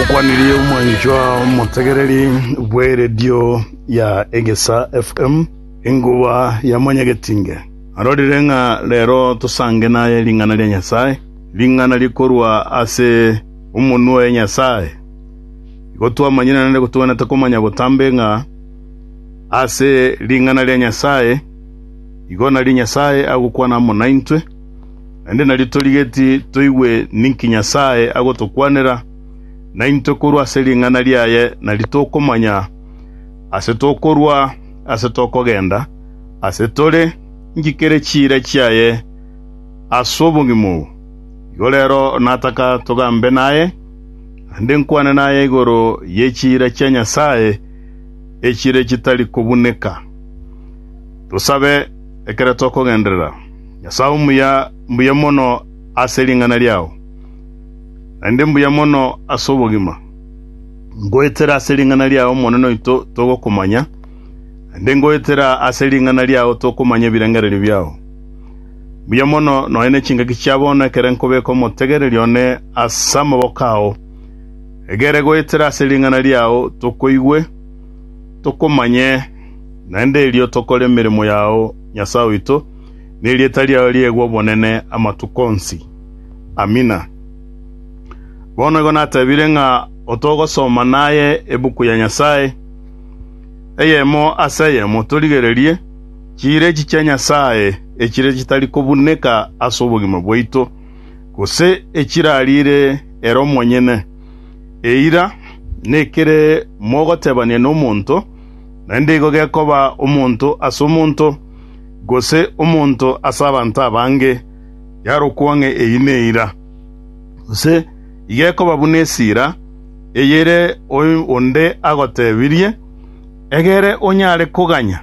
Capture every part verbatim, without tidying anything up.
Mukwaniriye umwanjwa mutegereri bwe radio ya Egesa F M inguwa ya Mwanyagetinge. Arorire nga lero tusange naye lingana lya Nyasaye, lingana likorwa ase umuntu wa Nyasaye. Gotwa manyina nande gotwana takomanya botambe nga ase lingana lya Nyasaye, igona lya Nyasaye agukwana mo ninety ande nalitoligeti toiwe ninki Nyasaye agotokwanera naintokorwa selingana lyaye nalitokomanya asetokorwa asetokogenda asetole ngikere chire kyaye asobungimu yolero nataka togambe naye ande nkwana naye igoro yechire kya Nyasaye echire kitali kubuneka tusabe ekere tokogendera Nyasaye muya mbuya mono aselingana lyawo ande mbuya mono asobogima ngoetera aselingana lyawo mono ito togo kumanya ande ngoetera aselingana lyawo tokumanya birengereri byawo mbuya mono no ene chinga kicyabona kerenkobe ko motegere lyone asama bokao egere goetera aselingana lyawo tokoiwe tokomanye nande lyo tokole mirimo yawo Nyasaye ito nili talia liegwo bonene amatukonsi. Amina. Bono gona tabirenga otogo soma naye ebuku ya Nyasaye. Eyemo aseye motoligererie kire kya Nyasaye ekire kitali kubuneka asobugima bwito kose ekiralire ero monyene eira nekere mogotebane no muntu nande goge koba omuntu asomuntu gose omuntu asabanta abange yarokuwange eyineira gose igeko babunesira eyere onde agotebirie egere onyare kuganya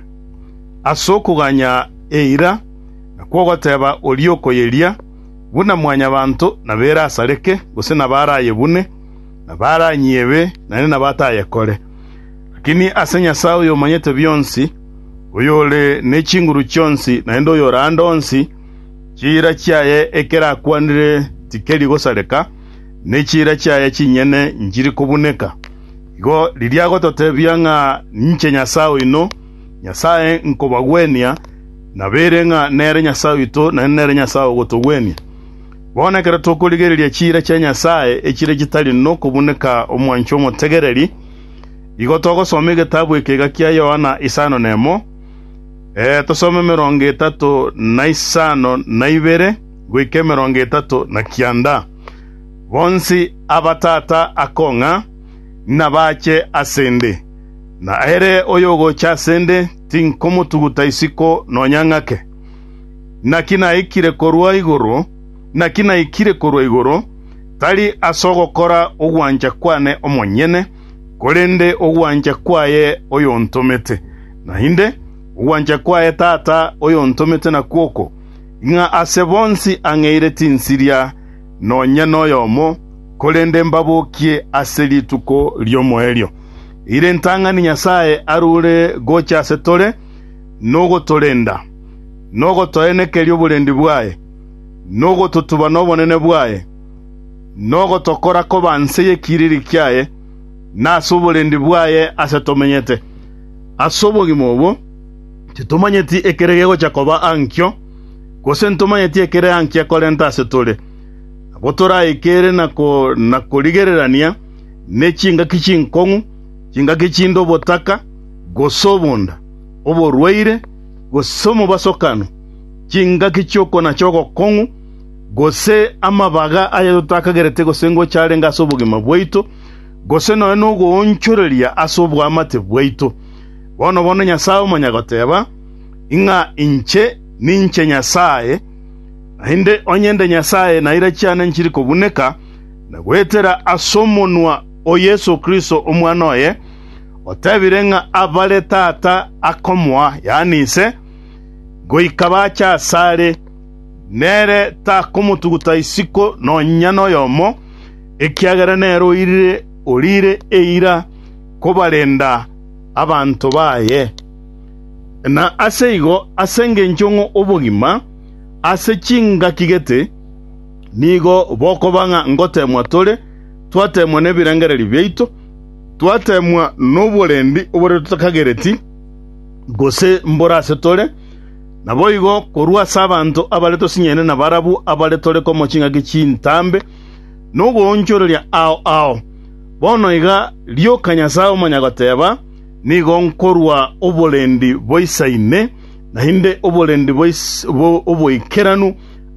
asokuganya eira kwogoteba olioko yeria buna mwanya bantu nabera asareke gose nabaraye bune nabaranyebe nane nabataye kore lakini asenya sawo yo manyete byonsi uyole nechinguru chonsi naendo yorandonsi chira kyaye ekera kwanire tikeri gosareka nechira kyaye chinyene njiri kubuneka igo liliago totebyanga nche Nyasaye ino Nyasaye nkobagwenia naberenga nere Nyasaye ito na nere Nyasaye gotogwenia bona kera tokuligereria chira kya Nyasaye ekire kitali no kubuneka omwancho motegereri igo togo somege tabu ekega kya Yohana isano nemo. Eh tosome mirongo itatu na isano na ibere gwike mirongo itatu na kianda bonsi abatata akonga nabache asende na ere oyogo cha sende tinkomu tugutaisiko nonyangake na kina ikire korwa igoro na kina ikire korwa igoro tali asogokora ogwanja kwane omonyene kolende ogwanja kwaye oyo ntomete na hinde uwanja kwa etata oyo ntomete na kuoko nga asebonsi angeire tinsiria no nyano yomo kolende mbabokie aselituko lyomo elyo ire ntanga ni Nyasaye arure gocha setole nogo tolenda nogo toeneke lyo bulendi bwaye nogo tutuba no bonene bwaye nogo tokora ko banseye kiriri kyaye na subulendi bwaye asetomenyete asobogimobo titumanyeti ekeregego chakoba ankyo kose ntumanyeti ekere ankya kolenta setole abotora ekere nako nakoligererania nechinga kichinkongu chinga kichindo botaka gosobunda oborweire gosomo basokano chinga kichoko na choko kongu gose amabaga ayotaka gerete gosengo chale ngasobugima bweito gose no enugo onchoreria asobwa amate bweito bono bono Nyasaye manyagoteba inga inche ninche Nyasaye hinde onyende Nyasaye na ira cyane nkiri kubuneka na gwetera asomonwa o Yesu Kristo omwana oye otabirenga abale tata akomwa yani se goikaba cha sare nere ta kumutuguta isiko no nyano yomo ekiagara nero ire orire eira kobalenda abantu baye na aseigo asenge nchongo obugima ase chinga kigete nigo boko banga ngote mwatole twatemwa n'ebirengereri byaitu, twatemwa n'oburendi obore tutakagereti gose mbora setore nabo igo korwa sabantu abale tosinyene na barabu abale tole ko mochinga gicintambe no gonchorya ao ao bono iga lyo kanyasao manyagoteba ni gonkorwa obulendi boisaine na hinde obulendi bois oboikeranu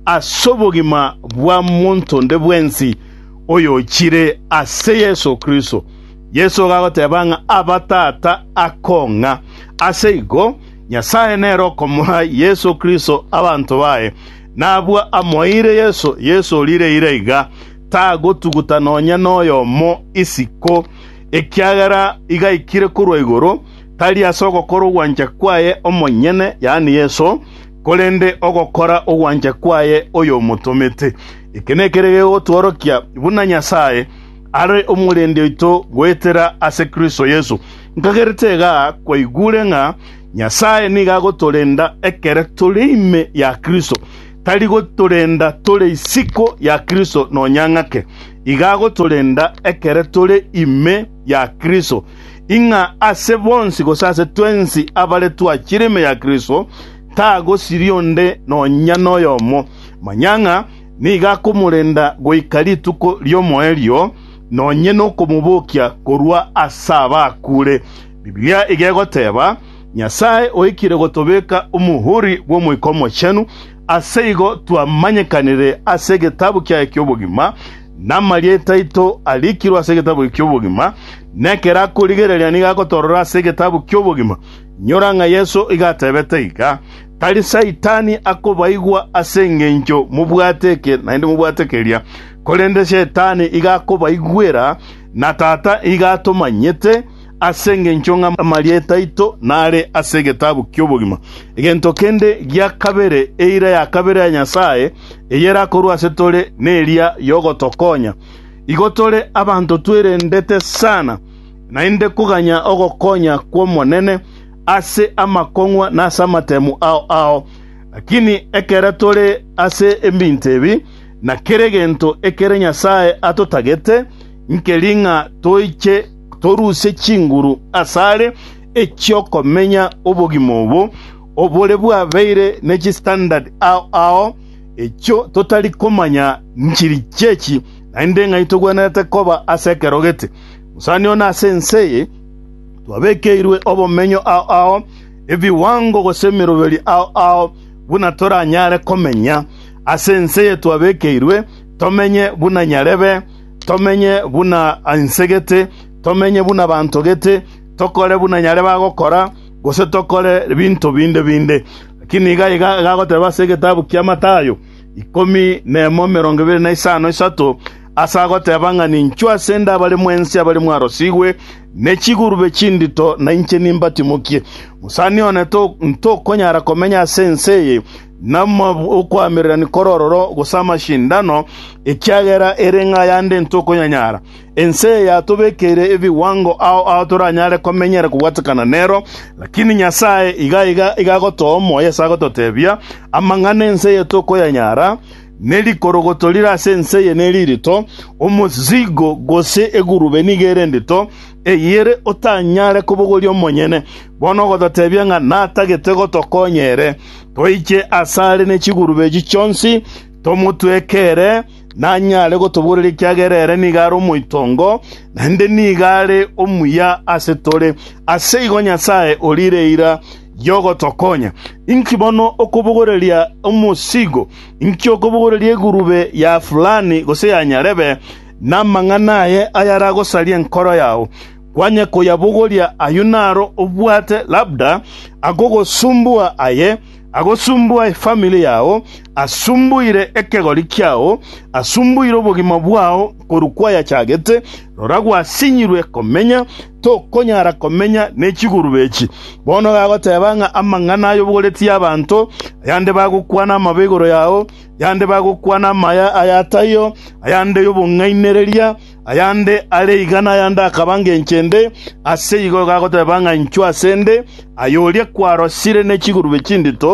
asobogima bwa muntu ndebwensi oyo chire ase Yesu Kristo. Yesu gagotebanga abatata akonga ase igo Nyasaye nero komuha Yesu Kristo abantu bae nabwa amoire Yesu Yesu lire ireiga tago tugutanonya noyo mo isiko ekyagara iga ikire kurwa igoro tali asoko koro wanja kwaye omonyene yani Yesu kolende ogokora ogwanja kwaye oyo mutomete ikenekerege otworokia buna Nyasaye are omurende ito gwetera ase Kristo Yesu nkageretega kwa igure nga Nyasaye niga gotolenda ekere tolime ya Kristo tali gotolenda tole isiko ya Kristo no nyangake iga gotolenda ekere tole ime ya Kristo inga ase bonsi gosase twensi abale twa kirime ya Kristo tago sirionde no nyano yomo manyanga niga kumurenda goikali tuko lyomo elio no nyeno kumubokia korwa asaba kure Biblia igegoteba Nyasaye oikire gotobeka umuhuri wo mwikomo chenu aseigo twamanyekanire ase gitabu kya kyobugima namalieta ito alikirwa ase gitabu kyobugima nekera kuligereria niga gotorora ase gitabu kyobugima nyoranga Yesu igatebeteiga tali saitani akobaigwa ase ngenjo mubwateke nainde mubwatekeria kolende shetani igakobaigwera na tata igatomanyete asenge nchonga malieta ito nare asege tabu kyobugima egento kende gya kabere eira ya kabere ya Nyasaye eyera korwa setole nelia yogotokonya igotole abantu twerendete sana na inde kuganya ogokonya kwa monene ase amakongwa na samatemu ao ao lakini ekere tole ase embintebi na keregento ekere Nyasaye atotagete nkelinga toiche toruse chinguru asale ekyo komenya obogimobo obole bwa beire nechi standard ao ao ekyo totali komanya nchiri chechi nainde ngaitogwana yatekoba asekerogete musani ona senseye twabekeirwe obomenyo ao ao ebiwango gosemerobeli ao ao buna tora nyare komenya asenseye twabekeirwe tomenye buna nyarebe tomenye buna ansegete tomenye buna bantogete tokole buna nyare bagokora gose tokole bintu binde binde lakini iga iga gagoteba se gitabu kya Matayo ikomi nemo mirongo ibiri na isano isatu asagoteba nga ninchwa senda bali mwensi abali mwarosigwe nechigurube chindito na inche nimbati mukie musani oneto nto konyara komenya senseye namma okwamirira ni korororo gusama shindano ekyagera erenga yande ntoko nyanyara ense ya tobekere ebiwango au au toranyare komenyere kuwatakana nero lakini Nyasaye iga iga iga gotomo yesa gototebia amangane ense yetoko yanyara neli korogotolira sense ye nelirito omuzigo gose egurube nigerendito eyere otanyare kubogolyo monyene bono gototebia nga natagete gotokonyere toiche asale ne chigurube gichonsi tomutwekere nanyale gotoborere kyagerere nigaro muitongo nande nigare omuya asetore aseigo Nyasaye olireira yogo tokonya inkibono okubogorelia omusigo inkyo okubogorelia gurube ya fulani gose ya nyarebe namanganaye ayarago salia nkoro yao kwanye koyabogolia ayunaro obwate labda agogo sumbua aye agosumbua family yao asumbuire ekegoli kyao asumbuire obogima bwao korukwaya chagete roragwa sinyirwe komenya to konyara komenya nechigurube echi bono gagotebanga amangana ayo bogoleti abantu yande bagukwana amabegoro yao yande bagukwana maya ayatayo ayande yobungainereria ayande ale igana yanda akabange enchende aseigo gagotebanga nchwa sende ayolia kwarosire nechigurube chindito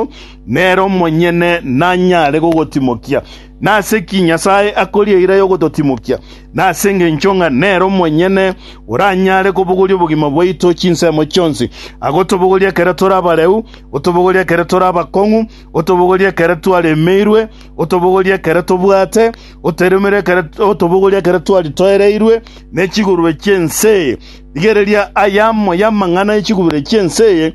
nero monyene nanyare gogotimokia nase kinyasaye akorie ira yo gototimokia nase ngenchonga nero monyene uranyare kubugulia bugima bwaito chinsemo chonsi agotobugulia kera torabareu otobugulia kera torabakongu otobugulia kera twalemeirwe otobugulia kera tobwate oteremere kera otobugulia kera twalitoereirwe nechigurwe chense igereria ayamo yamangana echigurwe chense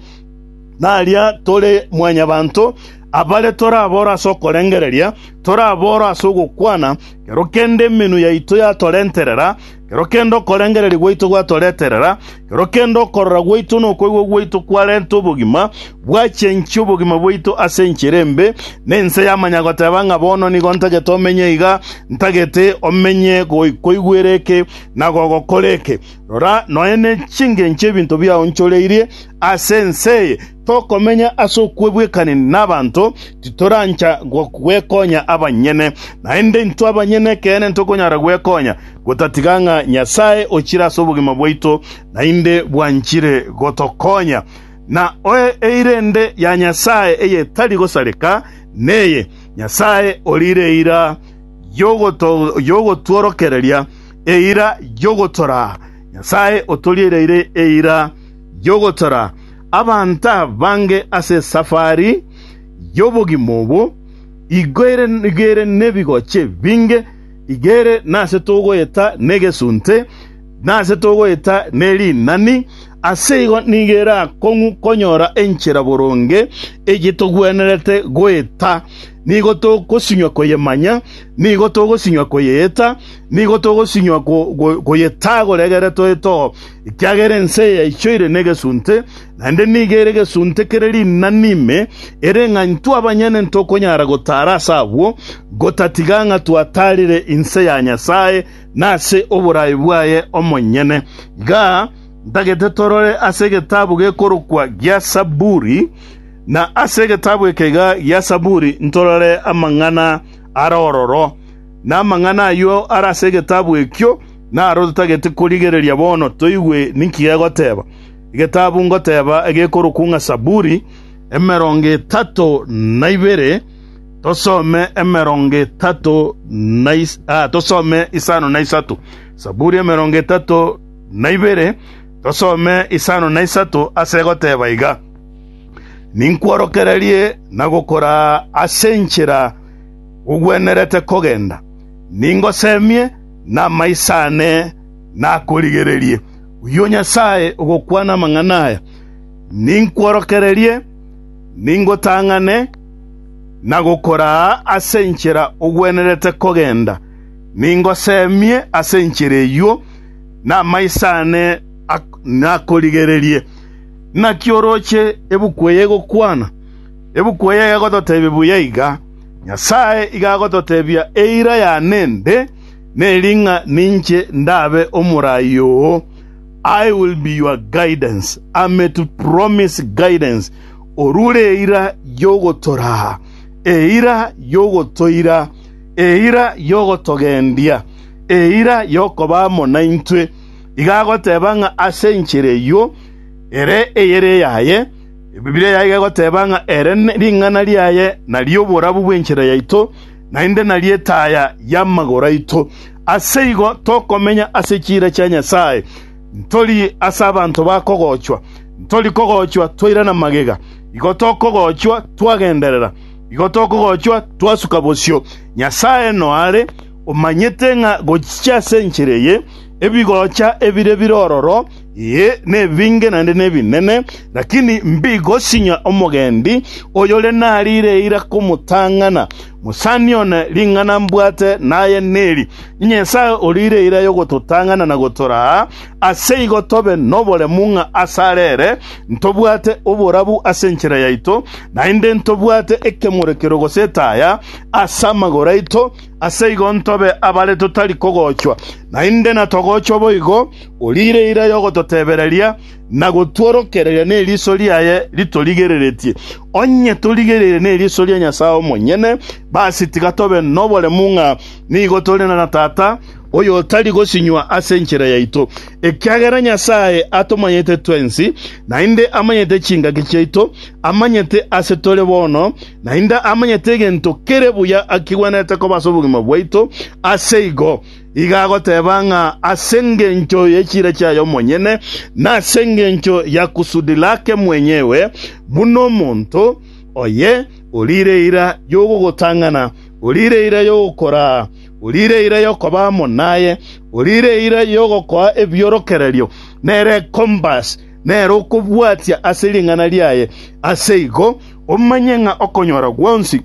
nalia tole mwanya banto abale tora abora so korengereria tora abora so gukwana kero kende menu ya ito ya torenterera kero kendo korengereri gweito gwa toreterera kero kendo korra gweito no kwego gweito kwarento bugima bwachencho bugima bweito asencherembe nense yamanyagote banga bono ni gontage tomenye iga ntagete omenye koigwereke nagogokoreke rora noene chinge nche bintu bya oncholeirie asense tokomenya asokwebwekane nabantu titorancha gwekonya abanyene naende ntu abanyene kene ntokonyara gwekonya gotatiganga nyasaye ochira sobugima bwaito nainde bwanchire gotokonya na oe eirende ya nyasaye eye tali gosareka neye nyasaye olire ira yogoto yogotworokereria eira yogotora nyasaye otolire ire eira yogotora abanta bange ase safari yobugimobo igere igere nebigoche binge igere nase togo eta negesunte nase togo eta neli nani aseigo nigera kongu konyora enchera boronge egitogwenerete goeta nigo to kosinywa koyemanya nigo to kosinywa koyeta nigo to kosinywa koyeta goregere to eto ikyagere nse ya ichoire negesunte nande nigere gesunte kereri nanime erenga ntu abanyene ntokonyara gotara sabwo gotatiganga tuatarire inse ya nyasaye nase oburayi bwaye omonyene ga ndagete torore asege tabu gekorokwa gya saburi na asege tabu ekega ya saburi ntorore amangana arororo na amangana yo arasege tabu ekyo na arotagete kurigereria bono toigwe ninkiye goteba igetabu ngoteba egekorokunga saburi emeronge tato naibere tosome emeronge tato nais ah tosome isano naisatu saburi emeronge tato naibere tosome isano naisatu asegoteba iga ninkworokererie nagokora asenchera ugwenerete kogenda ningosemie na maisane na kurigererie uyo nyasaye ugokwana manganaya ninkworokererie ningotangane nagokora asenchera ugwenerete kogenda ningosemie asenchere yo na maisane na kurigererie na kioroche ebukweye gokwana ebukweye gototebe buyaiga nyasaye igagototebia eira ya nende nelinga ninche ndabe omurayo I will be your guidance. I'm to promise guidance. Orure eira yogotora eira yogotoira eira yogotogendia eira yokobamo naintwe igagotebanga asenchire yo ere eyere yaye Biblia yaye gotebanga ere ringana lyaye nalyo borabu bwenchera yaito nainde nalietaya yamagora ito aseigo tokomenya asechira cha Nyasaye ntoli asabantu bakogochwa ntoli kogochwa toirana magega igotokogochwa twagenderera igotokogochwa twasuka bosyo Nyasaye no are omanyete nga gochicha senchireye ebigocha ebire birororo ye ne vinge nande ne binene lakini mbigo sinya omogendi oyole narire ira kumutangana musanione lingana mbwate naye neri Nyasaye olire ira yo gototangana na gotora aseigo tobe nobole munga asarere ntobwate oborabu asenchira yaito nainde ntobwate ekemurekero gosetaya asamagora ito aseigo ntobe abale totali kogochwa nainde na togochwa boigo olire ira yo gototebereria na gotworokereria ne liso lyaye litoligereretie onye toligerere ne liso lya Nyasaye omonyene basi tigatobe nobole munga ni gotolena na tata oyo tali gosinywa asenchera yaito ekyagera Nyasaye atomanyete twensi na inde amanyete chinga kichaito amanyete asetole bono na inda amanyete gento kerebuya akiwanete ko basobugima bwaito aseigo igago tebanga asengencho yechira chayo monyene na asengencho ya kusudi lake mwenyewe muno muntu oye ulire ira yogo gotangana ulire ira yogo kora ulire ira yogo bamo naye ulire ira yogo kwa ebyorokereryo nere compass nere okubwatia aselingana lyaye aseigo omanyenga okonyora gwonsi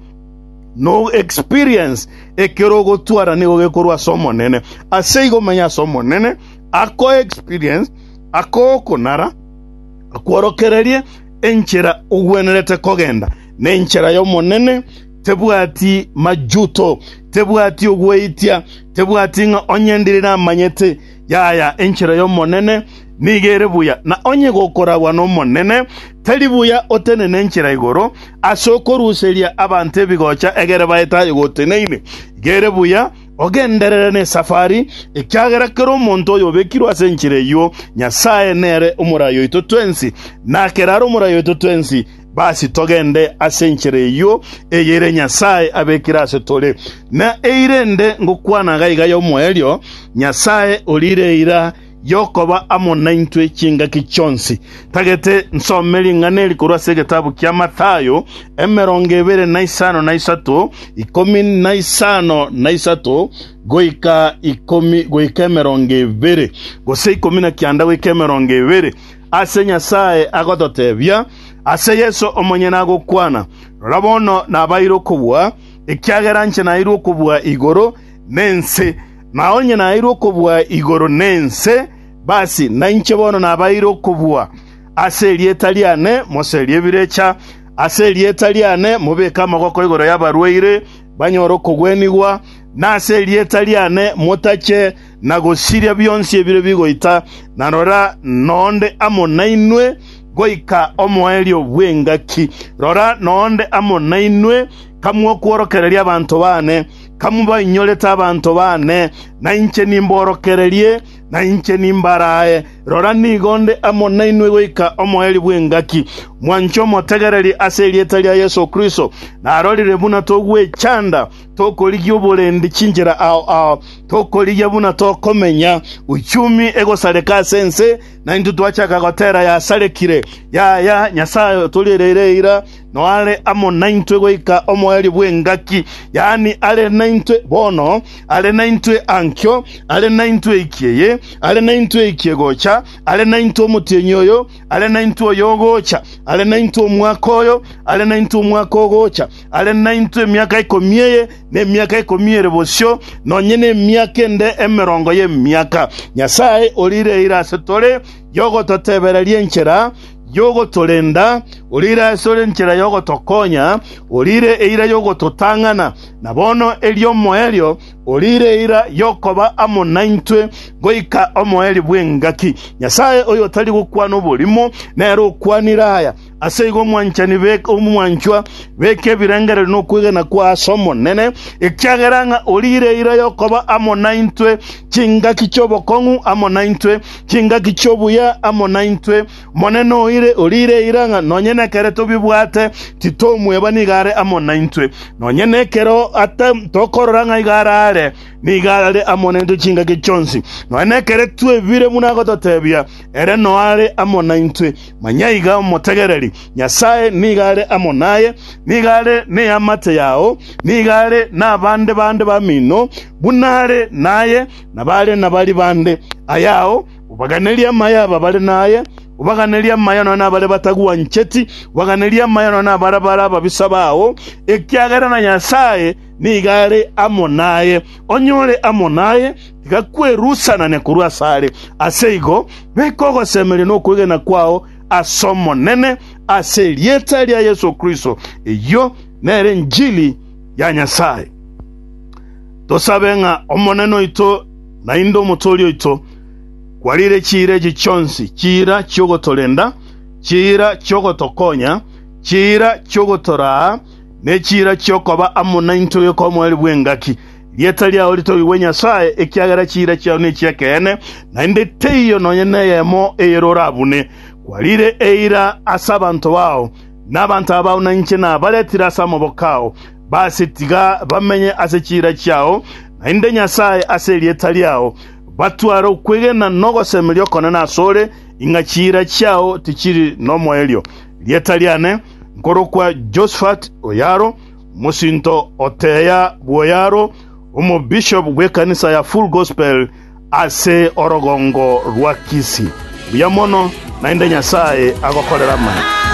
no experience ekerogo tuara nigo gekorwa somo nene aseigo manya somo nene ako experience ako konara akworokererie enchera ugwenerete kogenda nenchera yo monene tebwati majuto tebwati ugweitia tebwati nga onyendirira amanyete yaya enchera yo monene nigere buya na onye gokora wano monene talibuya otene nenchera igoro asokoruseria abante bigocha egere baita igoteneine gere buya ogenderere ne safari ikyagera kero monto yo bekirwa asenchire yo Nyasaye nere umurayo ito twensi na keraro umurayo ito twensi basi togende asenchire yo eyere Nyasaye abekira setole na eirende ngukwana gaiga yo moelyo Nyasaye olire ira yokoba amonaintwe chinga kichonsi tagete nsomeli nganeli kurwa segetabu kya Mathayo emeronge bere naisano naisato ikomi naisano naisato goika ikomi goika emeronge bere gose ikomi na kianda goika emeronge bere ase Nyasaye agodotebya ase Yesu omonyena gokwana rabono nabairo kubwa ikyagera nche nairo kubwa igoro nense naonye nairo kubwa igoro nense basi na inche bono nabairo kubwa ase lietaliane moselie birecha ase lietaliane mubeka amagoko igoro yabarweire banyoro kugwenigwa na ase lietaliane motache nagosiria byonsi ebire bigoita narora nonde amonainwe goika omoelio bwengaki rora nonde amonainwe kamwo kworokereria abantu bane kamuba inyoleta abantu bane na inche nimborokererie na inche nimbarae rora nigonde amonainwe goika omoeli bwengaki mwancho motegereri aselieta lya Yesu Kristo na arolire buna togwe chanda tokoligyo bolendi chinjira ao ao tokoligyo buna tokomenya uchumi ego saleka sense na intu twachaka gotera ya salekire ya ya Nyasaye tolirere ira no ale amonaintwe goika omoeli bwengaki yani ale naintwe bono ale naintwe ankyo ale naintwe ikiye ale naintwe ikiegocha ale naintwe mutenyoyo ale naintwe yogocha ale naintwe mwakoyo ale naintwe mwakogocha ale naintwe miaka ikomiye ne miaka ikomiere bosyo no nyene miaka ende emerongo ye miaka Nyasaye olire ira setole yogo totebererie nchera yogo tolenda olira sole nchera yogo tokonya olire eira yogo totangana nabono elio moelio olire ira yokoba amonaintwe goika omoeli bwengaki Nyasaye oyo tali gukwana obulimo nero kwaniraya aseigo mwanchani beke omwanchwa beke birengere no kwigana kwa somo nene ekyageranga olire ira yokoba amonaintwe chingaki chobokongu amonaintwe chingaki chobuya amonaintwe moneno olire olire iranga nonyene kere tobibwate titomwe banigare amonaintwe nonyene kero ata tokororanga igarare nigare amonaintwe chingaki chonsi nonyene kere twebire munago totebya ere noare amonaintwe manyaiga motegereri Nyasaye nigare amonaye nigare ne amate yao nigare na bande bande bamino bunare naye nabale nabali bande ayao ubaganelia maya babale naye ubaganelia maya nona bale bataguwa ncheti ubaganelia maya nona barabara babisabao ekyagara na Nyasaye nigare amonaye onyore amonaye tikakwe rusana ne kurwa sare aseigo bekogo semere no kwegena kwao asomo nene aselieta lya Yesu Kristo iyo nere njili ya Nyasaye tosabenga omoneno ito na indo motolio ito kwalire chire gichonsi chira chogo tolenda chira chogo tokonya chira chogo tora ne chira chokoba amonainto yokomo eli bwengaki lieta liao litoiwe Nyasaye ekiagera chira chiao ne chiakene na inde teyo nonyene yemo eyerorabune kwalire eira asabanto wao n'abantu abao na nche na baletira samobokao basi tiga bamenye asechira chiao na inde Nyasaye ase lieta liao batwara okwegena nogo semelio kona na sole ingachira chiao tichiri nomo elio lieta liane nkoro kwa Josephat Oyaro musinto Oteya Boyaro umu bishop gwe kanisa ya Full Gospel ase Orogongo Rwakisi buyamono na inde Nyasaye agokorera mana.